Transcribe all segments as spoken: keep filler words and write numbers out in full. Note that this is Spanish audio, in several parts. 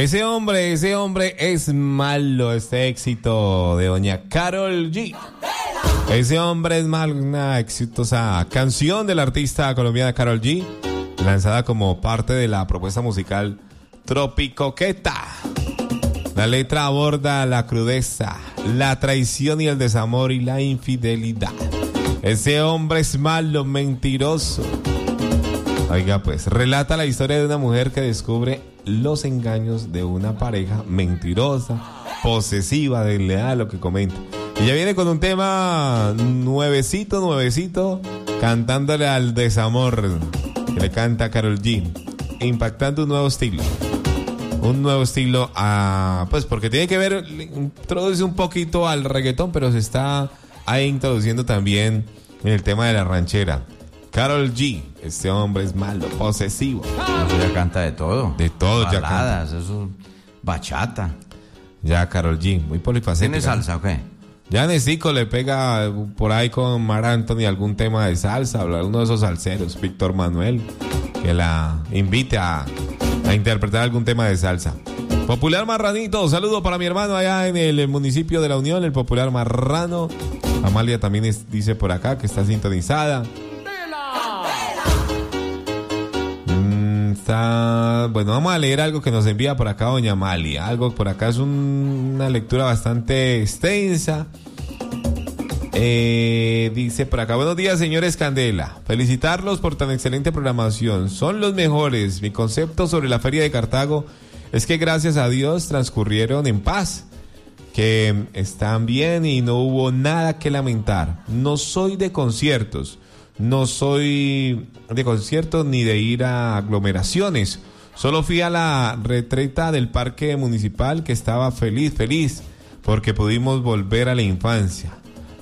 Ese hombre, ese hombre es malo, este éxito de doña Karol G. Ese hombre es malo, una exitosa canción de la artista colombiana Karol G, lanzada como parte de la propuesta musical Tropicoqueta. La letra aborda la crudeza, la traición y el desamor y la infidelidad. Ese hombre es malo, mentiroso. Oiga, pues, relata la historia de una mujer que descubre los engaños de una pareja mentirosa, posesiva, desleal, lo que comenta. Ella viene con un tema nuevecito, nuevecito, cantándole al desamor que le canta Karol G, impactando un nuevo estilo. Un nuevo estilo, a, pues porque tiene que ver, introduce un poquito al reggaetón, pero se está ahí introduciendo también en el tema de la ranchera. Karol G, este hombre es malo, posesivo. Eso ya canta de todo. De todo. Baladas, ya canta. Eso, bachata. Ya Karol G, muy polifacética. ¿Tiene salsa o qué? Ya Nesico le pega por ahí con Mar Anthony algún tema de salsa, uno de esos salseros, Víctor Manuel, que la invite a, a interpretar algún tema de salsa. Popular Marranito, saludo para mi hermano allá en el municipio de La Unión, el Popular Marrano. Amalia también es, dice por acá que está sintonizada. Mm, está, bueno, vamos a leer algo que nos envía por acá doña Amalia. Algo por acá es un, una lectura bastante extensa. Eh, dice por acá: buenos días, señores Candela, felicitarlos por tan excelente programación, son los mejores. Mi concepto sobre la feria de Cartago es que gracias a Dios transcurrieron en paz, que están bien y no hubo nada que lamentar. No soy de conciertos, no soy de conciertos ni de ir a aglomeraciones, solo fui a la retreta del parque municipal, que estaba feliz, feliz porque pudimos volver a la infancia.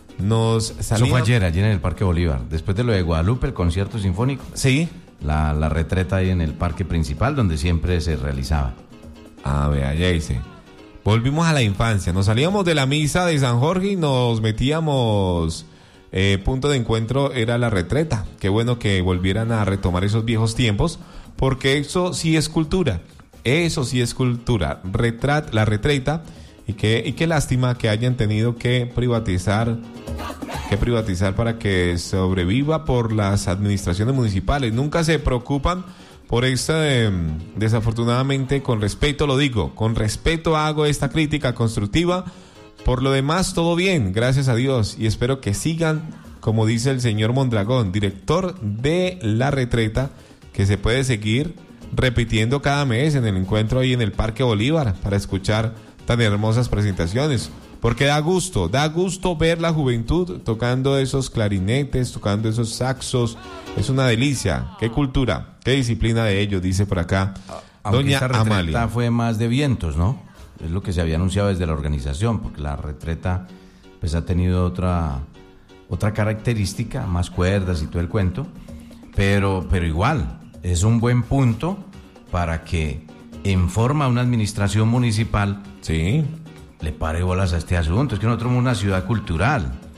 Nos Eso fue ayer, ayer en el Parque Bolívar. Después de lo de Guadalupe, el concierto sinfónico. Sí. La, la retreta ahí en el parque principal, donde siempre se realizaba. Ah, vea, ya dice. Volvimos a la infancia. Nos salíamos de la misa de San Jorge y nos metíamos. Eh, punto de encuentro era la retreta. Qué bueno que volvieran a retomar esos viejos tiempos, porque eso sí es cultura. Eso sí es cultura. Retrat, la retreta. Y qué, y qué lástima que hayan tenido que privatizar, que privatizar para que sobreviva por las administraciones municipales. Nunca se preocupan por eso, eh, desafortunadamente, con respeto lo digo, con respeto hago esta crítica constructiva. Por lo demás, todo bien, gracias a Dios, y espero que sigan, como dice el señor Mondragón, director de la retreta, que se puede seguir repitiendo cada mes en el encuentro ahí en el Parque Bolívar para escuchar tan hermosas presentaciones, porque da gusto, da gusto ver la juventud tocando esos clarinetes, tocando esos saxos. Es una delicia. Qué cultura, qué disciplina de ellos, dice por acá Aunque doña esta retreta Amalia. Fue más de vientos, ¿no? Es lo que se había anunciado desde la organización, porque la retreta pues ha tenido otra otra característica, más cuerdas y todo el cuento, pero pero igual es un buen punto para que en forma una administración municipal sí le pare bolas a este asunto. Es que nosotros somos una ciudad cultural.